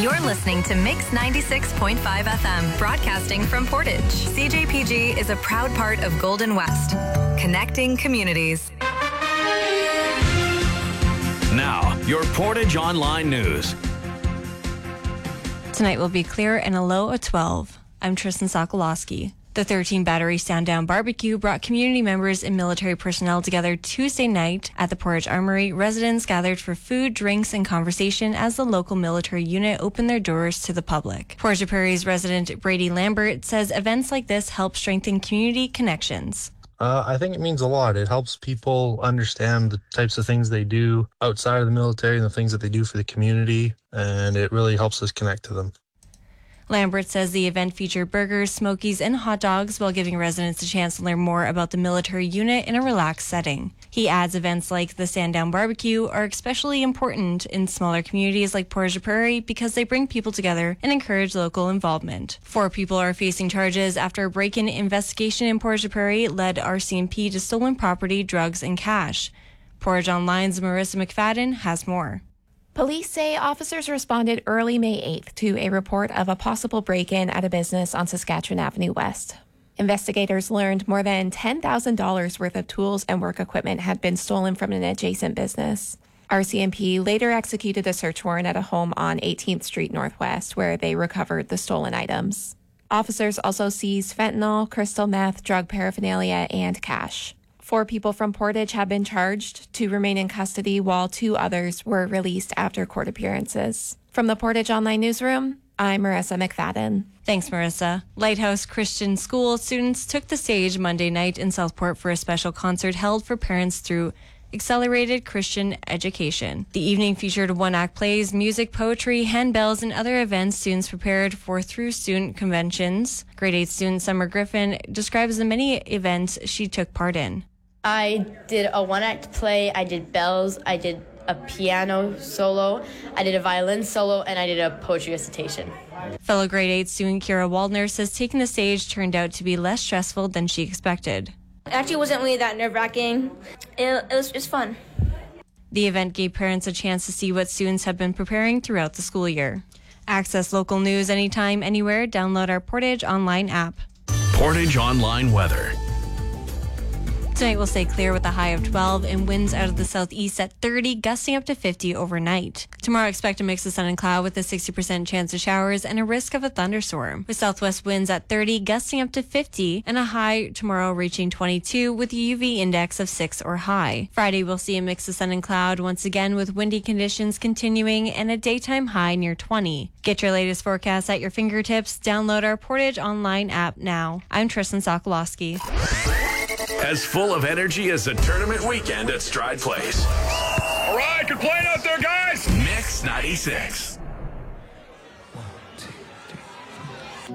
You're listening to Mix 96.5 FM, broadcasting from Portage. CJPG is a proud part of Golden West, connecting communities. Now, your Portage Online News. Tonight will be clear and a low of 12. I'm Tristan Sokolowski. The 13 Battery Sandown Barbecue brought community members and military personnel together Tuesday night at the Portage Armory. Residents gathered for food, drinks, and conversation as the local military unit opened their doors to the public. Portage Prairie's resident Brady Lambert says events like this help strengthen community connections. I think it means a lot. It helps people understand the types of things they do outside of the military and the things that they do for the community, and it really helps us connect to them. Lambert says the event featured burgers, smokies, and hot dogs while giving residents a chance to learn more about the military unit in a relaxed setting. He adds events like the Sandown Barbecue are especially important in smaller communities like Portage Prairie because they bring people together and encourage local involvement. 4 people are facing charges after a break-in investigation in Portage Prairie led RCMP to stolen property, drugs, and cash. Portage Online's Marissa McFadden has more. Police say officers responded early May 8th to a report of a possible break-in at a business on Saskatchewan Avenue West. Investigators learned more than $10,000 worth of tools and work equipment had been stolen from an adjacent business. RCMP later executed a search warrant at a home on 18th Street Northwest where they recovered the stolen items. Officers also seized fentanyl, crystal meth, drug paraphernalia, and cash. 4 people from Portage have been charged to remain in custody while 2 others were released after court appearances. From the Portage Online Newsroom, I'm Marissa McFadden. Thanks, Marissa. Lighthouse Christian School students took the stage Monday night in Southport for a special concert held for parents through Accelerated Christian Education. The evening featured one-act plays, music, poetry, handbells, and other events students prepared for through student conventions. Grade 8 student Summer Griffin describes the many events she took part in. I did a one-act play, I did bells, I did a piano solo, I did a violin solo, and I did a poetry recitation. Fellow grade 8 student Kira Waldner says taking the stage turned out to be less stressful than she expected. It actually wasn't really that nerve-wracking. It was fun. The event gave parents a chance to see what students have been preparing throughout the school year. Access local news anytime, anywhere. Download our Portage Online app. Portage Online weather. Tonight will stay clear with a high of 12 and winds out of the southeast at 30, gusting up to 50 overnight. Tomorrow, expect a mix of sun and cloud with a 60% chance of showers and a risk of a thunderstorm. With southwest winds at 30, gusting up to 50, and a high tomorrow reaching 22 with a UV index of 6 or high. Friday, we'll see a mix of sun and cloud once again with windy conditions continuing and a daytime high near 20. Get your latest forecast at your fingertips. Download our Portage Online app now. I'm Tristan Sokolowski. As full of energy as a tournament weekend at Stride Place. All right, good playing out there, guys. Mix 96.